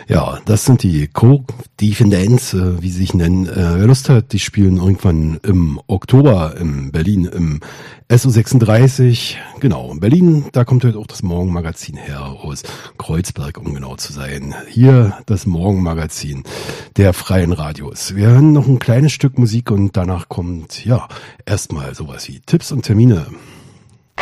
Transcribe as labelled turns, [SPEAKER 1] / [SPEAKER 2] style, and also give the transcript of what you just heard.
[SPEAKER 1] Ja, das sind die Co-Defendants, wie sie sich nennen. Wer Lust hat, die spielen irgendwann im Oktober in Berlin im SO36. Genau, in Berlin, da kommt heute auch das Morgenmagazin her, aus Kreuzberg, um genau zu sein. Hier das Morgenmagazin der Freien Radios. Wir hören noch ein kleines Stück Musik und danach kommt, ja, erstmal sowas wie Tipps und Termine.